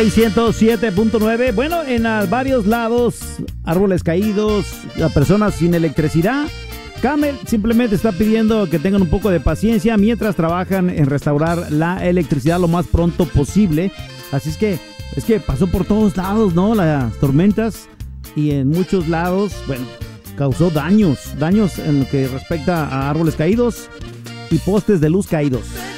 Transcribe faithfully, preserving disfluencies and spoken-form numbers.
ciento siete punto nueve. Bueno, en uh, varios lados, árboles caídos, a personas sin electricidad. Camel simplemente está pidiendo que tengan un poco de paciencia mientras trabajan en restaurar la electricidad lo más pronto posible. Así es que, es que pasó por todos lados, ¿no? Las tormentas, y en muchos lados, bueno, causó daños, daños en lo que respecta a árboles caídos y postes de luz caídos.